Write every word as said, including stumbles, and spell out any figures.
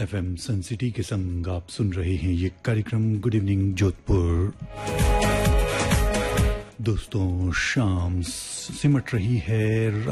FM सन city के संग आप सुन रहे हैं ये कार्यक्रम गुड इवनिंग जोधपुर। दोस्तों, शाम सिमट रही है,